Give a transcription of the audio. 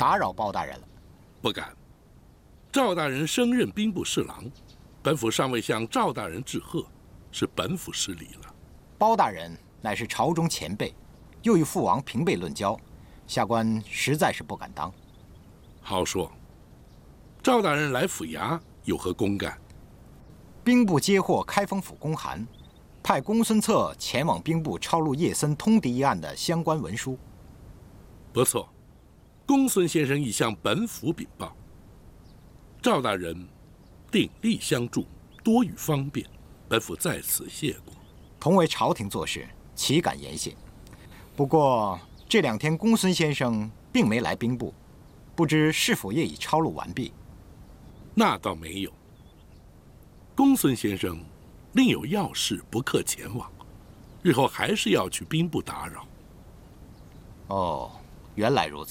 打扰包大人了。 不敢。赵大人升任兵部侍郎，本府尚未向赵大人致贺，是本府失礼了。 包大人乃是朝中前辈，又与父王平辈论交，下官实在是不敢当。 好说。赵大人来府衙有何公干？ 兵部接获开封府公函，派公孙策前往兵部抄录叶森通敌一案的相关文书。 不错，公孙先生已向本府禀报。赵大人鼎力相助，多予方便，本府在此谢过。 同为朝廷做事，岂敢言谢？不过这2天公孙先生并没来兵部，不知是否也已抄录完毕？ 那倒没有。公孙先生另有要事不克前往，日后还是要去兵部打扰。 哦，原来如此。